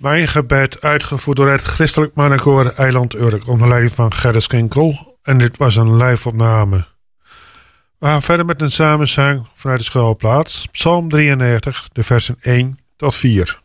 Mijn gebed, uitgevoerd door het Christelijk Mannenkoor Eiland Urk onder leiding van Gerrit Skinkel. En dit was een live-opname. We gaan verder met een samenzang vanuit de schuilplaats. Psalm 93, de versen 1 tot 4.